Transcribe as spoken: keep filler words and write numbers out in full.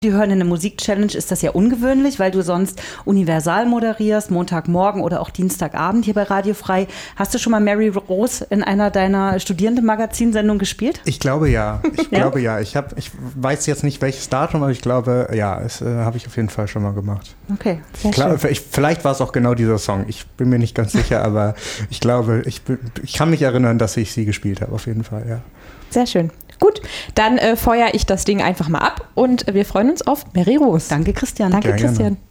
Die hören in der Musik-Challenge, ist das ja ungewöhnlich, weil du sonst Universal moderierst, Montagmorgen oder auch Dienstagabend hier bei Radio Frei. Hast du schon mal Mary Rose in einer deiner Studierenden-Magazin-Sendungen gespielt? Ich glaube ja. Ich ja? glaube ja. Ich, hab, ich weiß jetzt nicht welches Datum, aber ich glaube, ja, das äh, habe ich auf jeden Fall schon mal gemacht. Okay, sehr Klar, schön. ich, vielleicht war es auch genau dieser Song. Ich bin mir nicht ganz sicher, aber ich glaube, ich, bin, ich kann mich erinnern, dass ich sie gespielt habe, auf jeden Fall, ja. Sehr schön. Gut, dann äh, feuere ich das Ding einfach mal ab und wir freuen uns auf Mary Rose. Danke, Christian. Danke, Ja, Christian. gerne.